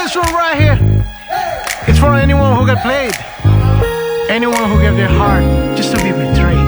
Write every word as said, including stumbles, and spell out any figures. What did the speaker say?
This one right here, it's for anyone who got played, anyone who gave their heart just to be betrayed.